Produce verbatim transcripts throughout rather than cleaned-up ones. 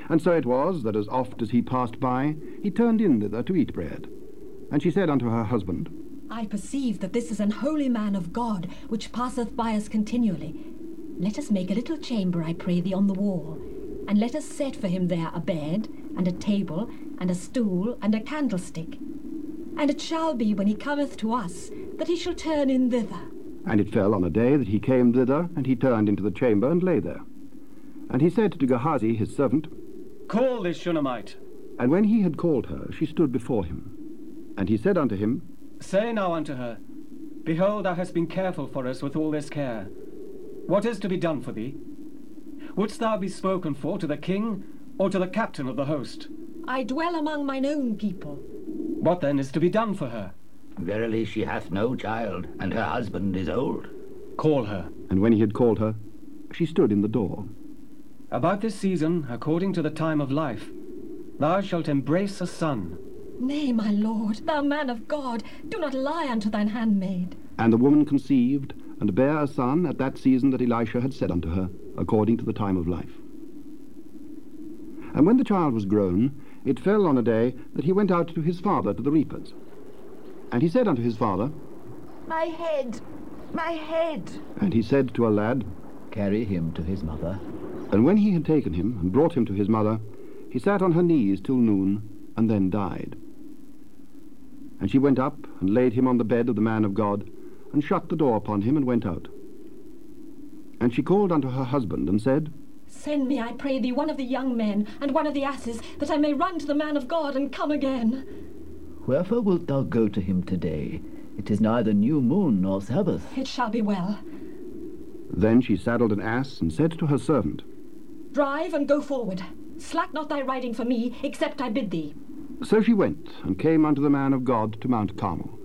And so it was that as oft as he passed by, he turned in thither to eat bread. And she said unto her husband, I perceive that this is an holy man of God, which passeth by us continually. Let us make a little chamber, I pray thee, on the wall, and let us set for him there a bed, and a table, and a stool, and a candlestick. And it shall be, when he cometh to us, that he shall turn in thither. And it fell on a day that he came thither, and he turned into the chamber, and lay there. And he said to Gehazi his servant, Call this Shunammite. And when he had called her, she stood before him. And he said unto him, Say now unto her, Behold, thou hast been careful for us with all this care. What is to be done for thee? Wouldst thou be spoken for to the king, or to the captain of the host? I dwell among mine own people. What then is to be done for her? Verily she hath no child, and her husband is old. Call her. And when he had called her, she stood in the door. About this season, according to the time of life, thou shalt embrace a son. Nay, my lord, thou man of God, do not lie unto thine handmaid. And the woman conceived, and bare a son at that season that Elisha had said unto her, according to the time of life. And when the child was grown, it fell on a day that he went out to his father to the reapers. And he said unto his father, My head, my head. And he said to a lad, Carry him to his mother. And when he had taken him, and brought him to his mother, he sat on her knees till noon, and then died. And she went up, and laid him on the bed of the man of God, and shut the door upon him, and went out. And she called unto her husband, and said, Send me, I pray thee, one of the young men, and one of the asses, that I may run to the man of God, and come again. Wherefore wilt thou go to him today? It is neither new moon nor Sabbath. It shall be well. Then she saddled an ass, and said to her servant, Drive and go forward. Slack not thy riding for me, except I bid thee. So she went, and came unto the man of God to Mount Carmel.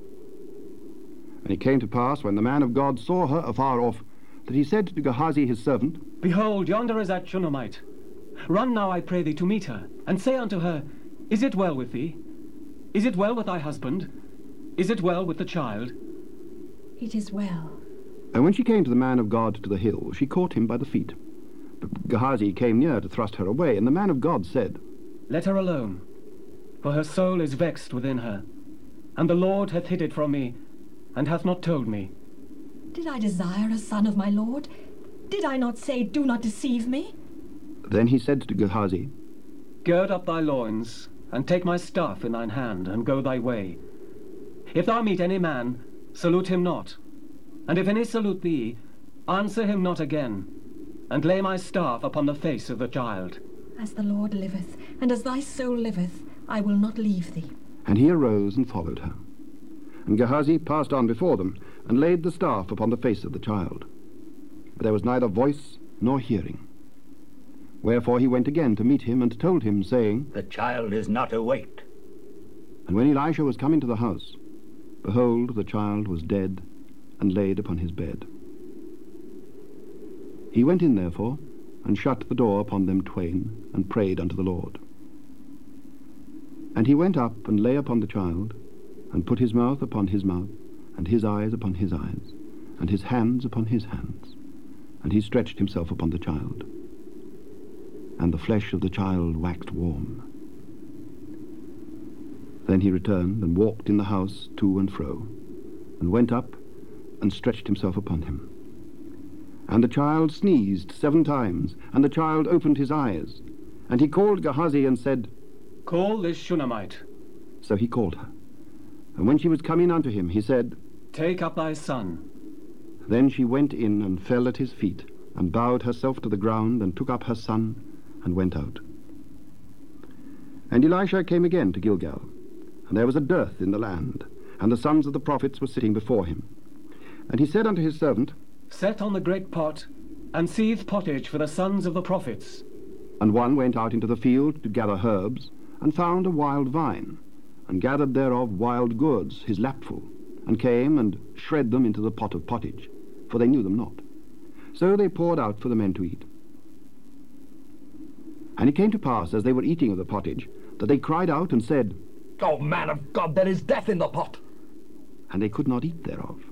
And it came to pass, when the man of God saw her afar off, that he said to Gehazi his servant, Behold, yonder is that Shunammite. Run now, I pray thee, to meet her, and say unto her, Is it well with thee? Is it well with thy husband? Is it well with the child? It is well. And when she came to the man of God to the hill, she caught him by the feet. But Gehazi came near to thrust her away, and the man of God said, Let her alone, for her soul is vexed within her, and the Lord hath hid it from me, and hath not told me. Did I desire a son of my lord? Did I not say, Do not deceive me? Then he said to Gehazi, Gird up thy loins, and take my staff in thine hand, and go thy way. If thou meet any man, salute him not. And if any salute thee, answer him not again, and lay my staff upon the face of the child. As the Lord liveth, and as thy soul liveth, I will not leave thee. And he arose and followed her. And Gehazi passed on before them, and laid the staff upon the face of the child. But there was neither voice nor hearing. Wherefore he went again to meet him, and told him, saying, The child is not awaked. And when Elisha was come into the house, behold, the child was dead, and laid upon his bed. He went in therefore, and shut the door upon them twain, and prayed unto the Lord. And he went up, and lay upon the child, and put his mouth upon his mouth, and his eyes upon his eyes, and his hands upon his hands. And he stretched himself upon the child. And the flesh of the child waxed warm. Then he returned, and walked in the house to and fro, and went up, and stretched himself upon him. And the child sneezed seven times, and the child opened his eyes. And he called Gehazi, and said, Call this Shunammite. So he called her. And when she was come in unto him, he said, Take up thy son. Then she went in, and fell at his feet, and bowed herself to the ground, and took up her son, and went out. And Elisha came again to Gilgal, and there was a dearth in the land, and the sons of the prophets were sitting before him. And he said unto his servant, Set on the great pot, and seethe pottage for the sons of the prophets. And one went out into the field to gather herbs, and found a wild vine, and gathered thereof wild gourds, his lapful, and came and shred them into the pot of pottage, for they knew them not. So they poured out for the men to eat. And it came to pass, as they were eating of the pottage, that they cried out and said, O man of God, there is death in the pot. And they could not eat thereof.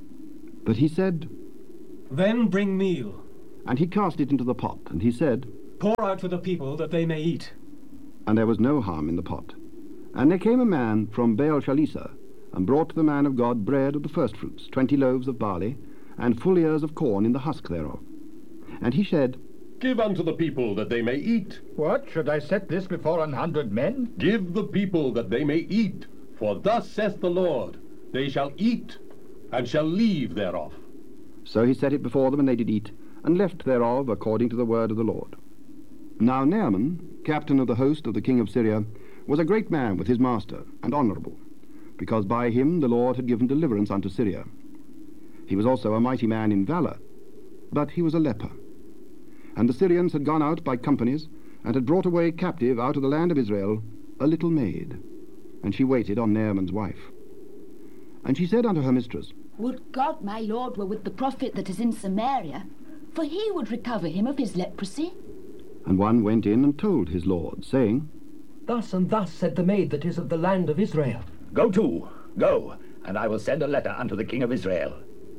But he said, Then bring meal. And he cast it into the pot, and he said, Pour out for the people that they may eat. And there was no harm in the pot. And there came a man from Baal Shalisa, and brought to the man of God bread of the firstfruits, twenty loaves of barley, and full ears of corn in the husk thereof. And he said, Give unto the people that they may eat. What, should I set this before an hundred men? Give the people that they may eat. For thus saith the Lord, They shall eat, and shall leave thereof. So he set it before them, and they did eat, and left thereof according to the word of the Lord. Now Naaman, captain of the host of the king of Syria, was a great man with his master, and honourable, because by him the Lord had given deliverance unto Syria. He was also a mighty man in valour, but he was a leper. And the Syrians had gone out by companies, and had brought away captive out of the land of Israel a little maid, and she waited on Naaman's wife. And she said unto her mistress, Would God my lord were with the prophet that is in Samaria, for he would recover him of his leprosy. And one went in and told his lord, saying, Thus and thus said the maid that is of the land of Israel. Go to, go, and I will send a letter unto the king of Israel.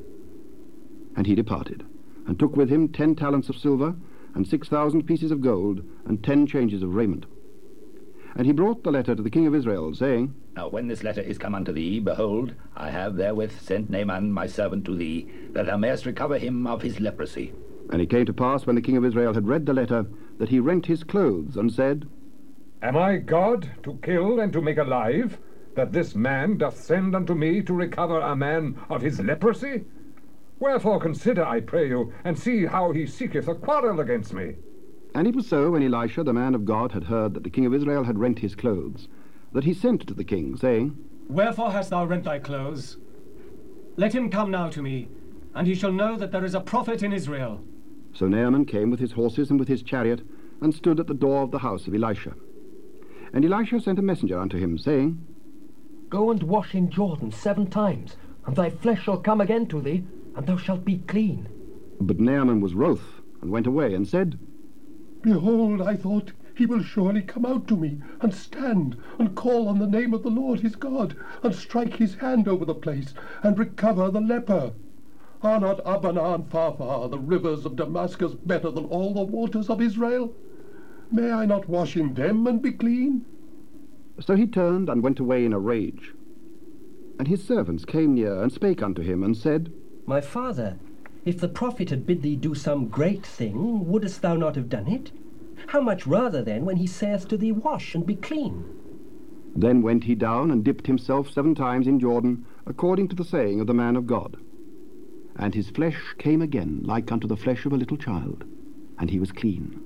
And he departed, and took with him ten talents of silver, and six thousand pieces of gold, and ten changes of raiment. And he brought the letter to the king of Israel, saying, Now when this letter is come unto thee, behold, I have therewith sent Naaman my servant to thee, that thou mayest recover him of his leprosy. And it came to pass, when the king of Israel had read the letter, that he rent his clothes, and said, Am I God to kill and to make alive, that this man doth send unto me to recover a man of his leprosy? Wherefore consider, I pray you, and see how he seeketh a quarrel against me. And it was so, when Elisha the man of God had heard that the king of Israel had rent his clothes, that he sent to the king, saying, Wherefore hast thou rent thy clothes? Let him come now to me, and he shall know that there is a prophet in Israel. So Naaman came with his horses and with his chariot, and stood at the door of the house of Elisha. And Elisha sent a messenger unto him, saying, Go and wash in Jordan seven times, and thy flesh shall come again to thee, and thou shalt be clean. But Naaman was wroth, and went away, and said, Behold, I thought, he will surely come out to me, and stand, and call on the name of the Lord his God, and strike his hand over the place, and recover the leper. Are not Abana and Pharpar, the rivers of Damascus, better than all the waters of Israel? May I not wash in them, and be clean? So he turned, and went away in a rage. And his servants came near, and spake unto him, and said, My father, if the prophet had bid thee do some great thing, wouldest thou not have done it? How much rather then when he saith to thee, Wash and be clean? Then went he down, and dipped himself seven times in Jordan, according to the saying of the man of God. And his flesh came again like unto the flesh of a little child, and he was clean.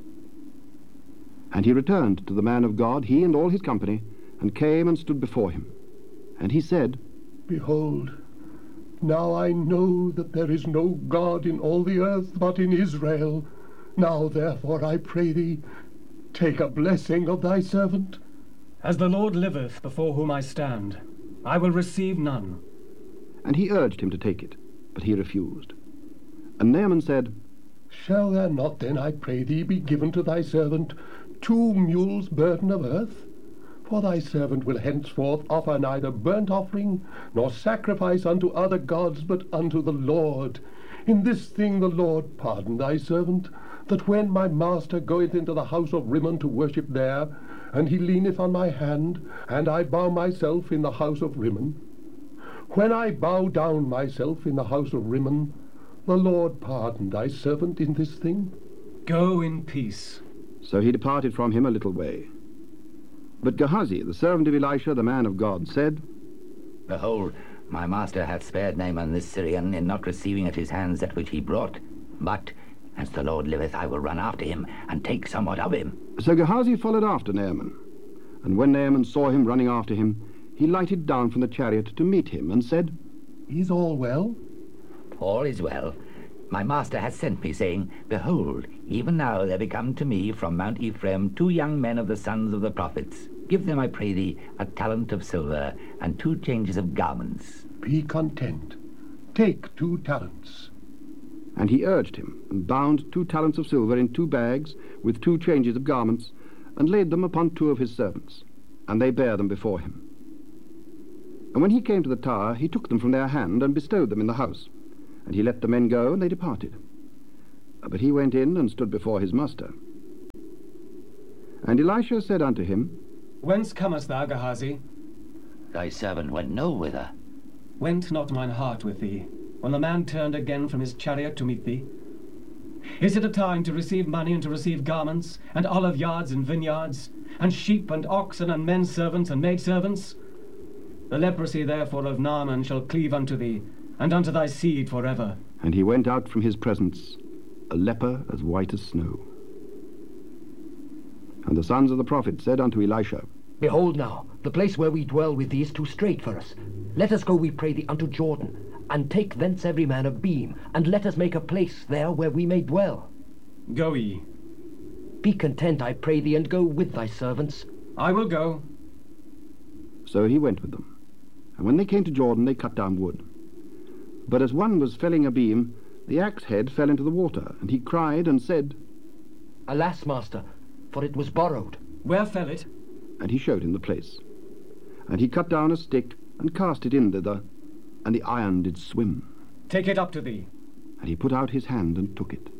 And he returned to the man of God, he and all his company, and came and stood before him. And he said, Behold, now I know that there is no God in all the earth but in Israel. Now therefore I pray thee, take a blessing of thy servant. As the Lord liveth, before whom I stand, I will receive none. And he urged him to take it, but he refused. And Naaman said, Shall there not then, I pray thee, be given to thy servant two mules' burden of earth? For thy servant will henceforth offer neither burnt offering, nor sacrifice unto other gods, but unto the Lord. In this thing the Lord pardon thy servant, that when my master goeth into the house of Rimmon to worship there, and he leaneth on my hand, and I bow myself in the house of Rimmon, when I bow down myself in the house of Rimmon, the Lord pardon thy servant in this thing. Go in peace. So he departed from him a little way. But Gehazi, the servant of Elisha, the man of God, said, Behold, my master hath spared Naaman this Syrian in not receiving at his hands that which he brought. But, as the Lord liveth, I will run after him, and take somewhat of him. So Gehazi followed after Naaman. And when Naaman saw him running after him, he lighted down from the chariot to meet him, and said, Is all well? All is well. My master hath sent me, saying, Behold, even now there be come to me from Mount Ephraim two young men of the sons of the prophets. Give them, I pray thee, a talent of silver, and two changes of garments. Be content. Take two talents. And he urged him, and bound two talents of silver in two bags, with two changes of garments, and laid them upon two of his servants, and they bare them before him. And when he came to the tower, he took them from their hand, and bestowed them in the house. And he let the men go, and they departed. But he went in and stood before his master. And Elisha said unto him, Whence comest thou, Gehazi? Thy servant went no whither. Went not mine heart with thee, when the man turned again from his chariot to meet thee? Is it a time to receive money and to receive garments, and olive yards and vineyards, and sheep and oxen and men servants and maidservants? The leprosy therefore of Naaman shall cleave unto thee, and unto thy seed forever. And he went out from his presence, a leper as white as snow. And the sons of the prophet said unto Elisha, Behold now, the place where we dwell with thee is too strait for us. Let us go, we pray thee, unto Jordan, and take thence every man a beam, and let us make a place there where we may dwell. Go ye. Be content, I pray thee, and go with thy servants. I will go. So he went with them. And when they came to Jordan, they cut down wood. But as one was felling a beam, the axe head fell into the water, and he cried and said, Alas, master, for it was borrowed. Where fell it? And he showed him the place. And he cut down a stick, and cast it in thither, and the iron did swim. Take it up to thee. And he put out his hand and took it.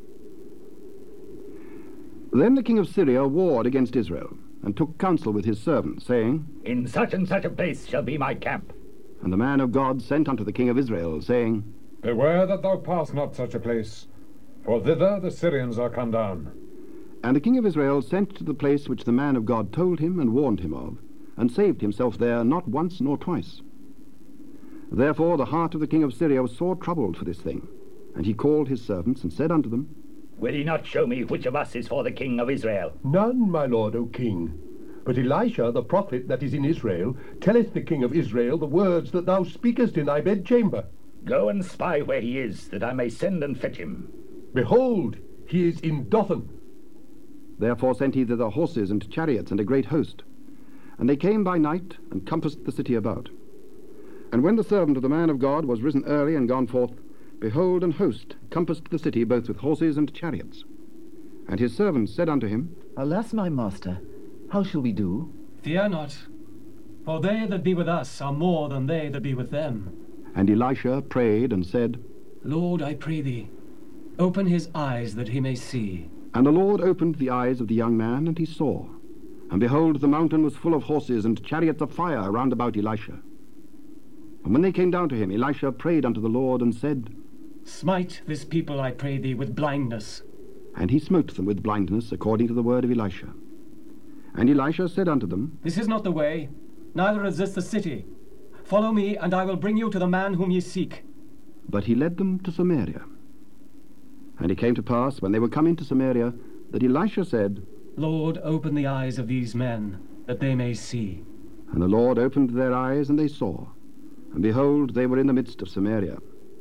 Then the king of Syria warred against Israel, and took counsel with his servants, saying, In such and such a place shall be my camp. And the man of God sent unto the king of Israel, saying, Beware that thou pass not such a place, for thither the Syrians are come down. And the king of Israel sent to the place which the man of God told him and warned him of, and saved himself there not once nor twice. Therefore the heart of the king of Syria was sore troubled for this thing. And he called his servants, and said unto them, Will ye not show me which of us is for the king of Israel? None, my lord, O king. But Elisha, the prophet that is in Israel, telleth the king of Israel the words that thou speakest in thy bedchamber. Go and spy where he is, that I may send and fetch him. Behold, he is in Dothan. Therefore sent he thither horses and chariots and a great host. And they came by night, and compassed the city about. And when the servant of the man of God was risen early and gone forth, behold, an host compassed the city both with horses and chariots. And his servants said unto him, Alas, my master, how shall we do? Fear not, for they that be with us are more than they that be with them. And Elisha prayed and said, Lord, I pray thee, open his eyes that he may see. And the Lord opened the eyes of the young man, and he saw. And behold, the mountain was full of horses and chariots of fire round about Elisha. And when they came down to him, Elisha prayed unto the Lord, and said, Smite this people, I pray thee, with blindness. And he smote them with blindness, according to the word of Elisha. And Elisha said unto them, This is not the way, neither is this the city. Follow me, and I will bring you to the man whom ye seek. But he led them to Samaria. And it came to pass, when they were come into Samaria, that Elisha said, Lord, open the eyes of these men, that they may see. And the Lord opened their eyes, and they saw. And behold, they were in the midst of Samaria.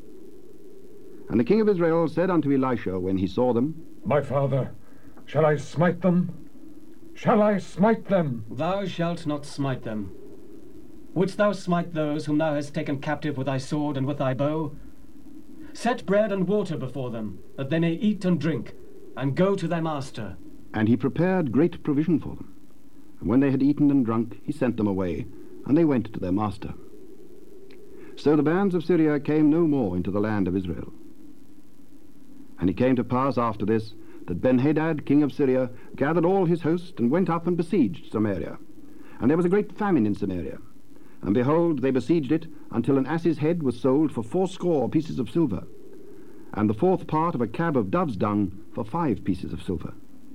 And the king of Israel said unto Elisha, when he saw them, My father, shall I smite them? Shall I smite them? Thou shalt not smite them. Wouldst thou smite those whom thou hast taken captive with thy sword and with thy bow? Set bread and water before them, that they may eat and drink, and go to their master. And he prepared great provision for them. And when they had eaten and drunk, he sent them away, and they went to their master. So the bands of Syria came no more into the land of Israel. And it came to pass after this, that Benhadad, king of Syria, gathered all his host, and went up and besieged Samaria. And there was a great famine in Samaria. And behold, they besieged it, until an ass's head was sold for fourscore pieces of silver, and the fourth part of a cab of dove's dung for five pieces of silver.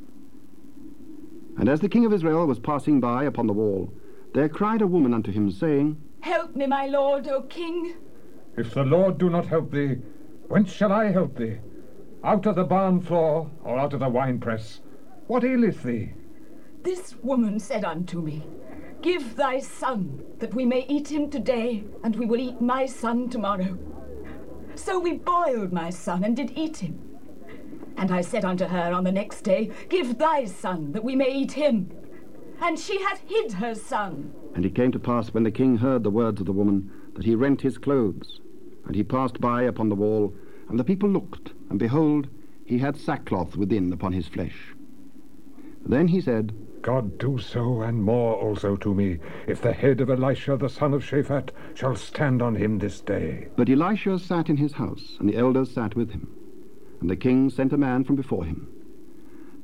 And as the king of Israel was passing by upon the wall, there cried a woman unto him, saying, Help me, my lord, O king. If the Lord do not help thee, whence shall I help thee? Out of the barn floor, or out of the winepress? What aileth thee? This woman said unto me, Give thy son, that we may eat him today, and we will eat my son tomorrow. So we boiled my son, and did eat him. And I said unto her on the next day, Give thy son, that we may eat him. And she hath hid her son. And it came to pass, when the king heard the words of the woman, that he rent his clothes. And he passed by upon the wall, and the people looked, and behold, he had sackcloth within upon his flesh. Then he said, God do so, and more also to me, if the head of Elisha the son of Shaphat shall stand on him this day. But Elisha sat in his house, and the elders sat with him. And the king sent a man from before him.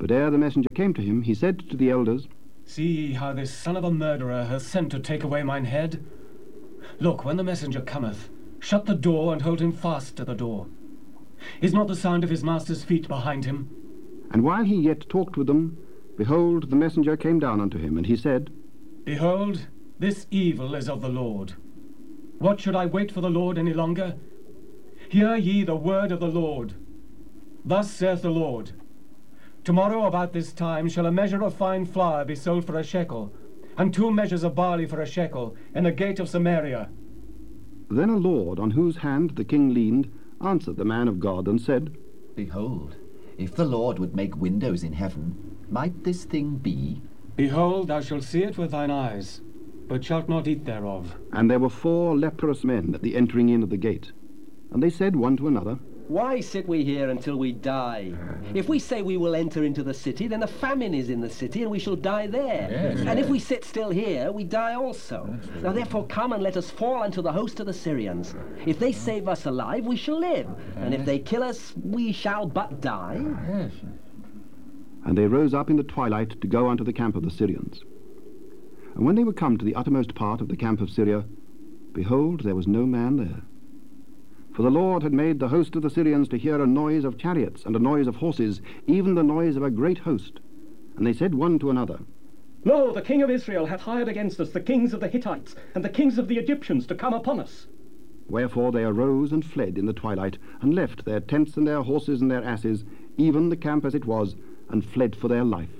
But ere the messenger came to him, he said to the elders, See ye how this son of a murderer hath sent to take away mine head? Look, when the messenger cometh, shut the door and hold him fast to the door. Is not the sound of his master's feet behind him? And while he yet talked with them, behold, the messenger came down unto him, and he said, Behold, this evil is of the Lord. What should I wait for the Lord any longer? Hear ye the word of the Lord. Thus saith the Lord, Tomorrow about this time shall a measure of fine flour be sold for a shekel, and two measures of barley for a shekel, in the gate of Samaria. Then a lord, on whose hand the king leaned, answered the man of God, and said, Behold, if the Lord would make windows in heaven, might this thing be? Behold, thou shalt see it with thine eyes, but shalt not eat thereof. And there were four leprous men at the entering in of the gate. And they said one to another, Why sit we here until we die? If we say we will enter into the city, then a famine is in the city, and we shall die there. Yes, and yes. if we sit still here, we die also. Now therefore come and let us fall unto the host of the Syrians. If they save us alive, we shall live. And if they kill us, we shall but die. Yes. And they rose up in the twilight to go unto the camp of the Syrians. And when they were come to the uttermost part of the camp of Syria, behold, there was no man there. For the Lord had made the host of the Syrians to hear a noise of chariots and a noise of horses, even the noise of a great host. And they said one to another, Lo, the king of Israel hath hired against us the kings of the Hittites and the kings of the Egyptians to come upon us. Wherefore they arose and fled in the twilight, and left their tents and their horses and their asses, even the camp as it was, and fled for their life.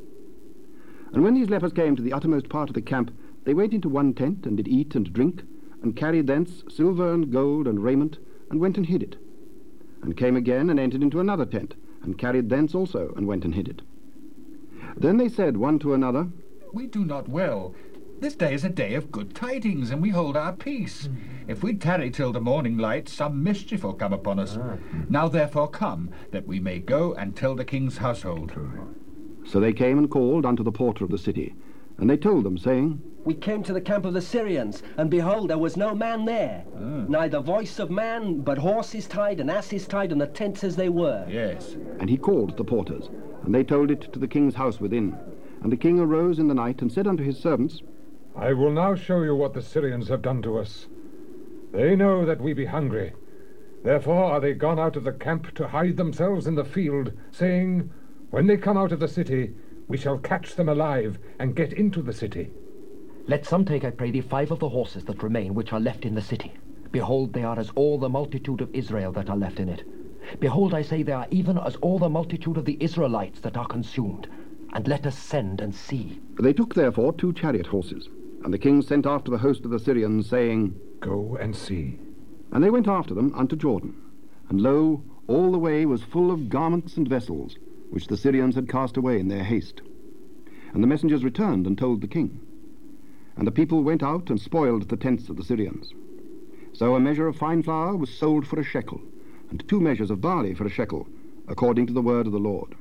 And when these lepers came to the uttermost part of the camp, they went into one tent, and did eat and drink, and carried thence silver and gold and raiment, and went and hid it. And came again, and entered into another tent, and carried thence also, and went and hid it. Then they said one to another, We do not well. This day is a day of good tidings, and we hold our peace. If we tarry till the morning light, some mischief will come upon us. Now therefore come, that we may go and tell the king's household. So they came and called unto the porter of the city, and they told them, saying, We came to the camp of the Syrians, and behold, there was no man there. Ah. Neither voice of man, but horses tied and asses tied, and the tents as they were. Yes. And he called the porters, and they told it to the king's house within. And the king arose in the night, and said unto his servants, I will now show you what the Syrians have done to us. They know that we be hungry. Therefore are they gone out of the camp to hide themselves in the field, saying, When they come out of the city, we shall catch them alive, and get into the city. Let some take, I pray thee, five of the horses that remain, which are left in the city. Behold, they are as all the multitude of Israel that are left in it. Behold, I say, they are even as all the multitude of the Israelites that are consumed. And let us send and see. They took therefore two chariot horses, and the king sent after the host of the Syrians, saying, Go and see. And they went after them unto Jordan. And lo, all the way was full of garments and vessels, which the Syrians had cast away in their haste. And the messengers returned and told the king. And the people went out and spoiled the tents of the Syrians. So a measure of fine flour was sold for a shekel, and two measures of barley for a shekel, according to the word of the Lord.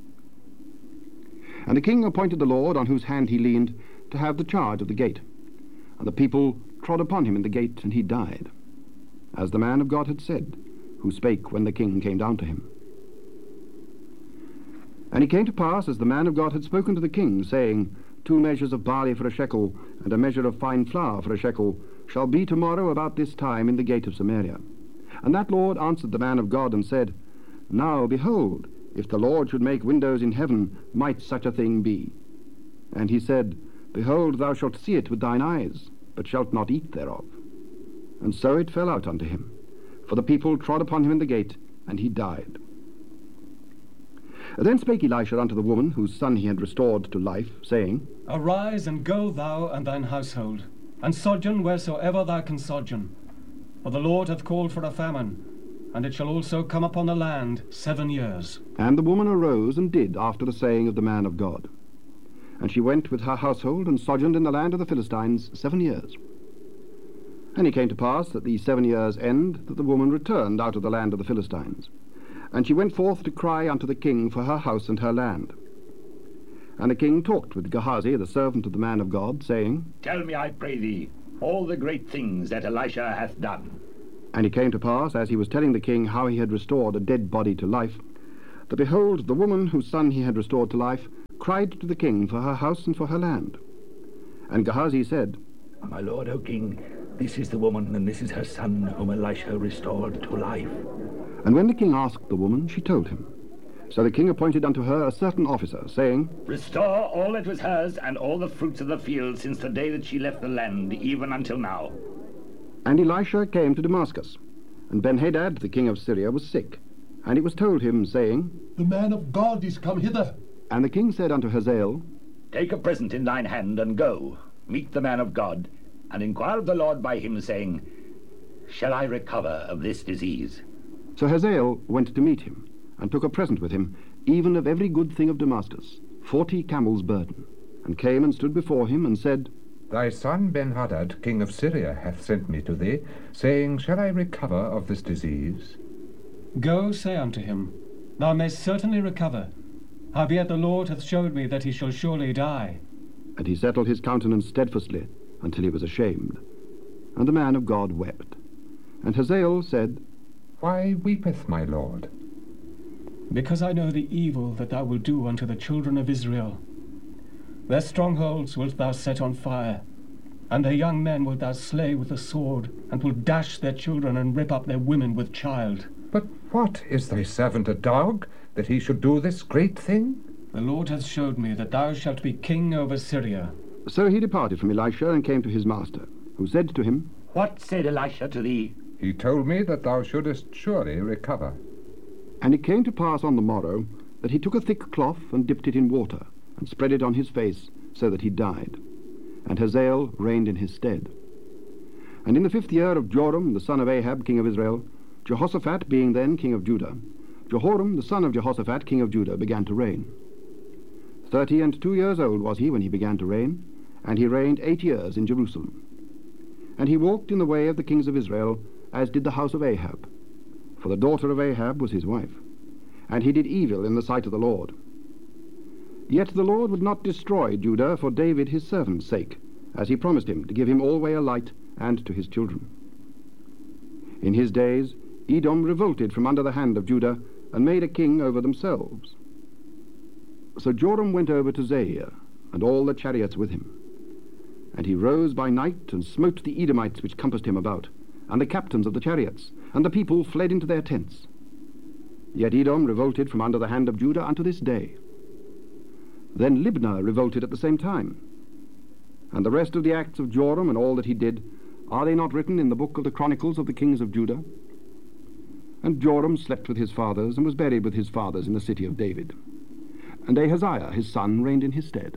And the king appointed the Lord, on whose hand he leaned, to have the charge of the gate. And the people trod upon him in the gate, and he died, as the man of God had said, who spake when the king came down to him. And it came to pass, as the man of God had spoken to the king, saying, Two measures of barley for a shekel, and a measure of fine flour for a shekel, shall be tomorrow about this time in the gate of Samaria. And that Lord answered the man of God, and said, Now, behold, if the Lord should make windows in heaven, might such a thing be? And he said, Behold, thou shalt see it with thine eyes, but shalt not eat thereof. And so it fell out unto him. For the people trod upon him in the gate, and he died. Then spake Elisha unto the woman, whose son he had restored to life, saying, Arise, and go thou and thine household, and sojourn wheresoever thou can sojourn. For the Lord hath called for a famine, and it shall also come upon the land seven years. And the woman arose and did after the saying of the man of God. And she went with her household, and sojourned in the land of the Philistines seven years. And it came to pass at the seven years' end, that the woman returned out of the land of the Philistines. And she went forth to cry unto the king for her house and her land. And the king talked with Gehazi, the servant of the man of God, saying, Tell me, I pray thee, all the great things that Elisha hath done. And it came to pass, as he was telling the king how he had restored a dead body to life, that behold, the woman whose son he had restored to life cried to the king for her house and for her land. And Gehazi said, My lord, O king, this is the woman, and this is her son, whom Elisha restored to life. And when the king asked the woman, she told him. So the king appointed unto her a certain officer, saying, Restore all that was hers, and all the fruits of the field, since the day that she left the land, even until now. And Elisha came to Damascus, and Ben-Hadad, the king of Syria, was sick. And it was told him, saying, The man of God is come hither. And the king said unto Hazael, Take a present in thine hand, and go, meet the man of God, and inquire of the Lord by him, saying, Shall I recover of this disease? So Hazael went to meet him, and took a present with him, even of every good thing of Damascus, forty camels' burden, and came and stood before him, and said, Thy son Ben-Hadad, king of Syria, hath sent me to thee, saying, Shall I recover of this disease? Go, say unto him, Thou mayst certainly recover. Howbeit the Lord hath showed me that he shall surely die. And he settled his countenance steadfastly, until he was ashamed. And the man of God wept. And Hazael said, Why weepeth my lord? Because I know the evil that thou wilt do unto the children of Israel. Their strongholds wilt thou set on fire, and their young men wilt thou slay with the sword, and wilt dash their children and rip up their women with child. But what, is thy servant a dog, that he should do this great thing? The Lord hath showed me that thou shalt be king over Syria. So he departed from Elisha, and came to his master, who said to him, What said Elisha to thee? He told me that thou shouldest surely recover. And it came to pass on the morrow, that he took a thick cloth, and dipped it in water, and spread it on his face, so that he died. And Hazael reigned in his stead. And in the fifth year of Joram, the son of Ahab, king of Israel, Jehoshaphat being then king of Judah, Jehoram, the son of Jehoshaphat, king of Judah, began to reign. Thirty and two years old was he when he began to reign, and he reigned eight years in Jerusalem. And he walked in the way of the kings of Israel, as did the house of Ahab. For the daughter of Ahab was his wife. And he did evil in the sight of the Lord. Yet the Lord would not destroy Judah for David his servant's sake, as he promised him to give him alway a light, and to his children. In his days Edom revolted from under the hand of Judah, and made a king over themselves. So Joram went over to Zair, and all the chariots with him. And he rose by night, and smote the Edomites which compassed him about, and the captains of the chariots, and the people fled into their tents. Yet Edom revolted from under the hand of Judah unto this day. Then Libnah revolted at the same time. And the rest of the acts of Joram, and all that he did, are they not written in the book of the Chronicles of the kings of Judah? And Joram slept with his fathers, and was buried with his fathers in the city of David. And Ahaziah his son reigned in his stead.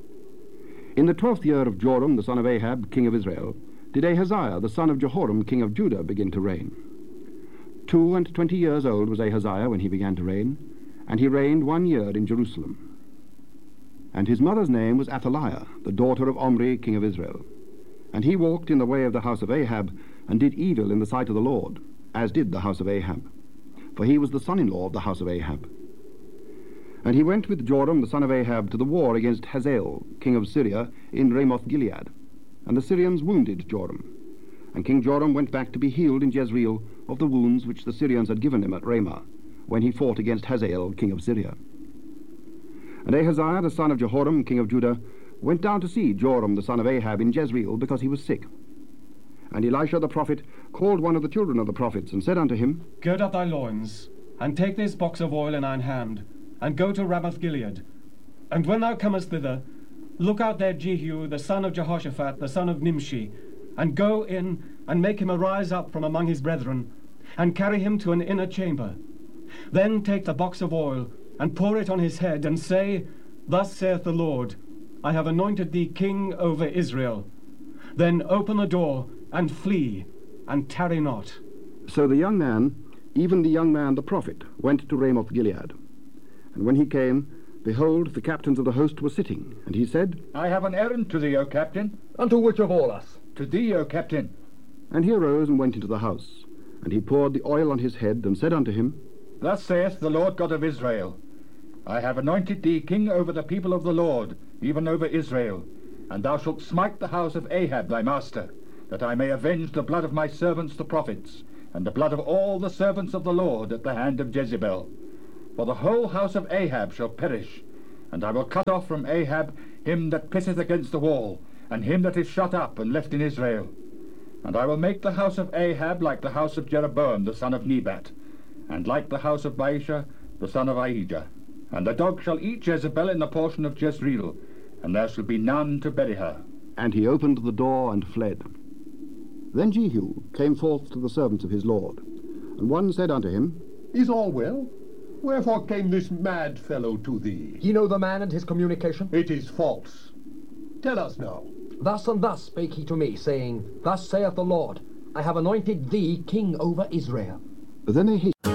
In the twelfth year of Joram the son of Ahab, king of Israel, did Ahaziah the son of Jehoram, king of Judah, begin to reign. Two and twenty years old was Ahaziah when he began to reign, and he reigned one year in Jerusalem. And his mother's name was Athaliah, the daughter of Omri, king of Israel. And he walked in the way of the house of Ahab, and did evil in the sight of the Lord, as did the house of Ahab. For he was the son-in-law of the house of Ahab. And he went with Joram the son of Ahab to the war against Hazael, king of Syria, in Ramoth-Gilead. And the Syrians wounded Joram. And King Joram went back to be healed in Jezreel of the wounds which the Syrians had given him at Ramah, when he fought against Hazael, king of Syria. And Ahaziah the son of Jehoram, king of Judah, went down to see Joram the son of Ahab in Jezreel, because he was sick. And Elisha the prophet called one of the children of the prophets, and said unto him, Gird up thy loins, and take this box of oil in thine hand, and go to Ramoth-Gilead. And when thou comest thither, look out there Jehu the son of Jehoshaphat, the son of Nimshi, and go in, and make him arise up from among his brethren, and carry him to an inner chamber. Then take the box of oil, and pour it on his head, and say, Thus saith the Lord, I have anointed thee king over Israel. Then open the door, and flee, and tarry not. So the young man, even the young man the prophet, went to Ramoth-Gilead. And when he came, behold, the captains of the host were sitting. And he said, I have an errand to thee, O captain. Unto which of all us? To thee, O captain. And he arose and went into the house. And he poured the oil on his head, and said unto him, Thus saith the Lord God of Israel, I have anointed thee king over the people of the Lord, even over Israel. And thou shalt smite the house of Ahab thy master, that I may avenge the blood of my servants the prophets, and the blood of all the servants of the Lord at the hand of Jezebel. For the whole house of Ahab shall perish, and I will cut off from Ahab him that pisseth against the wall, and him that is shut up and left in Israel. And I will make the house of Ahab like the house of Jeroboam the son of Nebat, and like the house of Baasha the son of Ahijah. And the dog shall eat Jezebel in the portion of Jezreel, and there shall be none to bury her. And he opened the door and fled. Then Jehu came forth to the servants of his lord, and one said unto him, Is all well? Wherefore came this mad fellow to thee? Ye know the man and his communication? It is false. Tell us now. Thus and thus spake he to me, saying, Thus saith the Lord, I have anointed thee king over Israel. Then they hastened